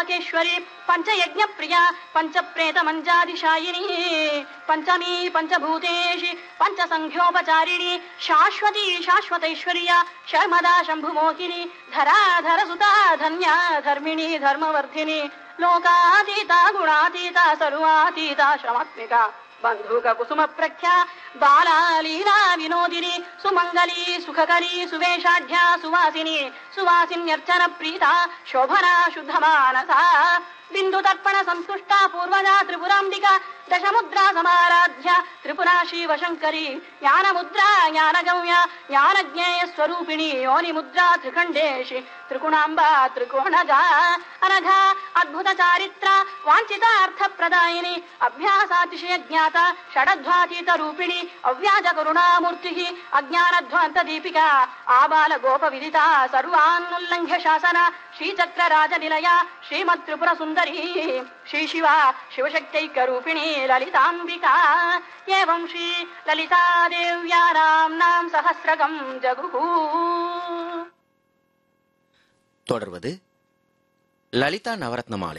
కేశ్వరి పంచయజ్ఞ ప్రియ పంచప్రేత మంజాదిశాయిని పంచమీ పంచభూతేషి పంచసంఖ్యోపచారిణి శాశ్వతి శాశ్వతైశ్వర్య శర్మదా శంభుమోహిని ధరాధర సుతా ధన్యా ధర్మిణి ధర్మవర్ధిని లోకాతీత గుణాతీత సర్వాతీత శ్రమాత్మిక బంధుక కుసుమ ప్రఖ్యా బాలా లీలా వినోదిని సుమంగళీ సుఖకరీ సువేషాఢ్య సువాసిని సువాసిన్యర్చన ప్రీత శోభనా శుద్ధమానసా బిందు తర్పణ సంతుష్టా పూర్వజా త్రిపురాంబిక దశముద్రా సమారాధ్య త్రిపురా శివశంకరి జ్ఞానముద్రా జ్ఞానగమ్య జ్ఞానజ్ఞేయ స్వరూపిణి యోని ముద్రా త్రిఖండేషి త్రిగుణాంబా త్రికోణజా అనఘా అద్భుత చారిత్ర వాంఛితార్థ ప్రదాయిని అభ్యాసాతిశయ జ్ఞాత షడధ్వాతీత రూపిణి అవ్యాజ కరుణామూర్తి అజ్ఞానధ్వాంత దీపిక ఆబాల గోప విదిత సర్వాన్నుల్లంఘ్య శాసన శ్రీచక్ర రాజ నిలయ శ్రీమత్ త్రిపుర సుందరి శ్రీ శివ శివశక్తైక రూపిణి లలితాంబికా ఏవం శ్రీ లలితాదేవ్యా నామ్నాం సహస్రకం జగుహు. தொடர்வது லலிதா நவரத்ன மாலை.